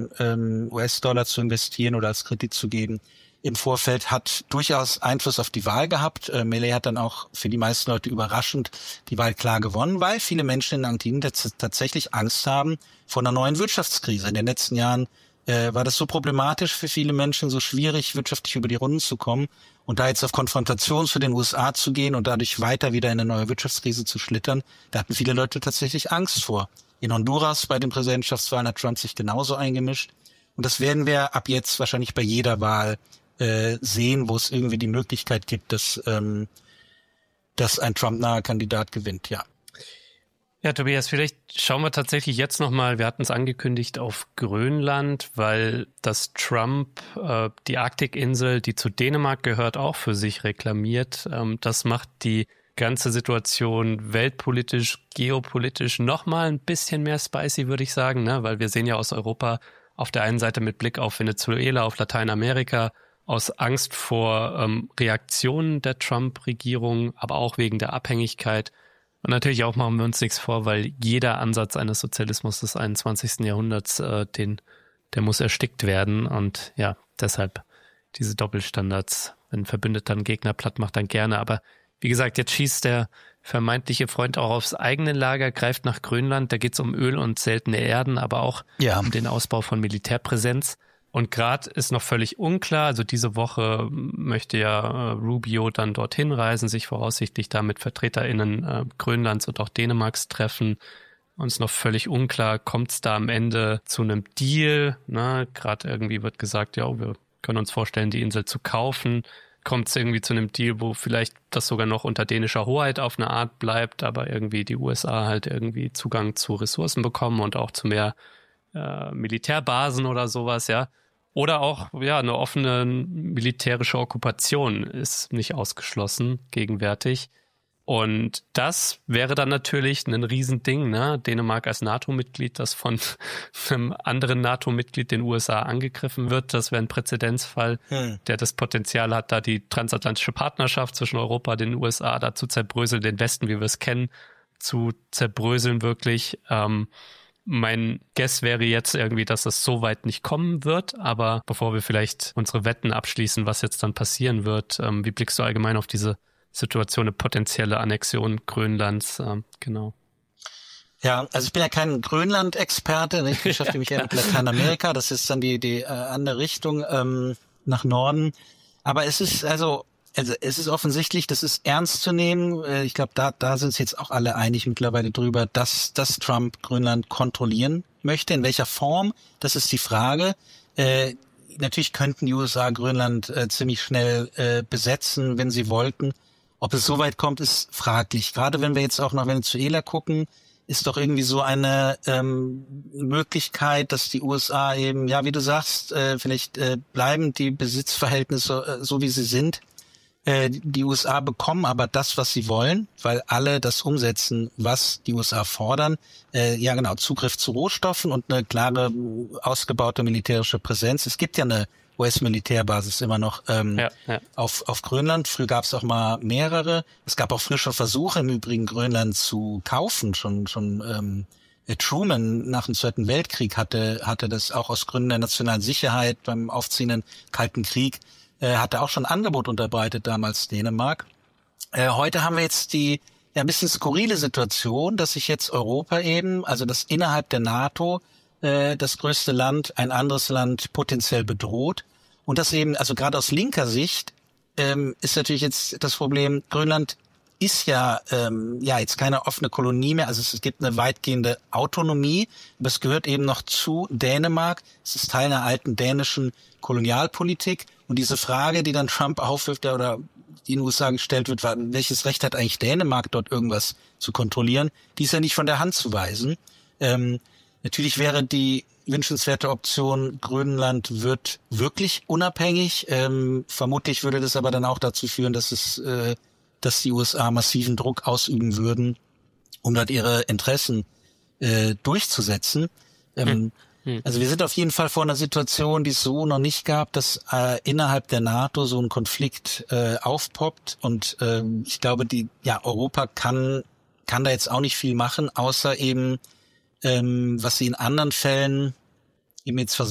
Millionen US-Dollar zu investieren oder als Kredit zu geben im Vorfeld, hat durchaus Einfluss auf die Wahl gehabt. Milei hat dann auch für die meisten Leute überraschend die Wahl klar gewonnen, weil viele Menschen in Argentinien tatsächlich Angst haben vor einer neuen Wirtschaftskrise. In den letzten Jahren war das so problematisch für viele Menschen, so schwierig wirtschaftlich über die Runden zu kommen. Und da jetzt auf Konfrontation zu den USA zu gehen und dadurch weiter wieder in eine neue Wirtschaftskrise zu schlittern, da hatten viele Leute tatsächlich Angst vor. In Honduras bei den Präsidentschaftswahlen hat Trump sich genauso eingemischt. Und das werden wir ab jetzt wahrscheinlich bei jeder Wahl sehen, wo es irgendwie die Möglichkeit gibt, dass ein Trump-naher Kandidat gewinnt, ja. Ja, Tobias, vielleicht schauen wir tatsächlich jetzt nochmal, wir hatten es angekündigt, auf Grönland, weil das Trump die Arktikinsel, die zu Dänemark gehört, auch für sich reklamiert. Das macht die ganze Situation weltpolitisch, geopolitisch nochmal ein bisschen mehr spicy, würde ich sagen, ne? Weil wir sehen ja aus Europa auf der einen Seite mit Blick auf Venezuela, auf Lateinamerika, aus Angst vor Reaktionen der Trump-Regierung, aber auch wegen der Abhängigkeit. Und natürlich auch machen wir uns nichts vor, weil jeder Ansatz eines Sozialismus des 21. Jahrhunderts, der muss erstickt werden. Und ja, deshalb diese Doppelstandards, wenn Verbündeter einen Gegner platt macht, dann gerne. Aber wie gesagt, jetzt schießt der vermeintliche Freund auch aufs eigene Lager, greift nach Grönland. Da geht es um Öl und seltene Erden, aber auch um den Ausbau von Militärpräsenz. Und gerade ist noch völlig unklar, also diese Woche möchte ja Rubio dann dorthin reisen, sich voraussichtlich da mit VertreterInnen Grönlands und auch Dänemarks treffen. Uns ist noch völlig unklar, kommt es da am Ende zu einem Deal? Ne? Gerade irgendwie wird gesagt, ja, wir können uns vorstellen, die Insel zu kaufen. Kommt es irgendwie zu einem Deal, wo vielleicht das sogar noch unter dänischer Hoheit auf eine Art bleibt, aber irgendwie die USA halt irgendwie Zugang zu Ressourcen bekommen und auch zu mehr Militärbasen oder sowas, ja. Oder auch, ja, eine offene militärische Okkupation ist nicht ausgeschlossen gegenwärtig. Und das wäre dann natürlich ein Riesending, ne? Dänemark als NATO-Mitglied, das von einem anderen NATO-Mitglied, den USA, angegriffen wird. Das wäre ein Präzedenzfall, der das Potenzial hat, da die transatlantische Partnerschaft zwischen Europa und den USA da zu zerbröseln, den Westen, wie wir es kennen, zu zerbröseln wirklich. Mein Guess wäre jetzt irgendwie, dass das so weit nicht kommen wird, aber bevor wir vielleicht unsere Wetten abschließen, was jetzt dann passieren wird, wie blickst du allgemein auf diese Situation, eine potenzielle Annexion Grönlands, genau? Ja, also ich bin ja kein Grönland-Experte, ich beschäftige mich eher mit Lateinamerika, das ist dann die andere Richtung nach Norden, aber es ist es ist offensichtlich, das ist ernst zu nehmen. Ich glaube, da sind sich jetzt auch alle einig mittlerweile drüber, dass Trump Grönland kontrollieren möchte. In welcher Form? Das ist die Frage. Natürlich könnten die USA Grönland ziemlich schnell besetzen, wenn sie wollten. Ob es so weit kommt, ist fraglich. Gerade wenn wir jetzt auch nach Venezuela gucken, ist doch irgendwie so eine Möglichkeit, dass die USA eben, ja, wie du sagst, vielleicht bleiben die Besitzverhältnisse so, wie sie sind. Die USA bekommen aber das, was sie wollen, weil alle das umsetzen, was die USA fordern. Zugriff zu Rohstoffen und eine klare, ausgebaute militärische Präsenz. Es gibt ja eine US-Militärbasis immer noch auf Grönland. Früher gab es auch mal mehrere. Es gab auch früher schon Versuche, im Übrigen Grönland zu kaufen. Schon Truman nach dem Zweiten Weltkrieg hatte das auch aus Gründen der nationalen Sicherheit beim aufziehenden Kalten Krieg hatte auch schon ein Angebot unterbreitet, damals Dänemark. Heute haben wir jetzt die ein bisschen skurrile Situation, dass sich jetzt Europa eben, also das innerhalb der NATO, das größte Land, ein anderes Land potenziell bedroht. Und das eben, also gerade aus linker Sicht, ist natürlich jetzt das Problem, Grönland ist ja jetzt keine offene Kolonie mehr, also es gibt eine weitgehende Autonomie, aber es gehört eben noch zu Dänemark, es ist Teil einer alten dänischen Kolonialpolitik und diese Frage, die dann Trump aufwirft oder die in den USA gestellt wird, welches Recht hat eigentlich Dänemark dort irgendwas zu kontrollieren, die ist ja nicht von der Hand zu weisen. Natürlich wäre die wünschenswerte Option, Grönland wird wirklich unabhängig, vermutlich würde das aber dann auch dazu führen, dass die USA massiven Druck ausüben würden, um dort ihre Interessen durchzusetzen. Also wir sind auf jeden Fall vor einer Situation, die es so noch nicht gab, dass innerhalb der NATO so ein Konflikt aufpoppt. Und ich glaube, Europa kann da jetzt auch nicht viel machen, außer eben, was sie in anderen Fällen eben jetzt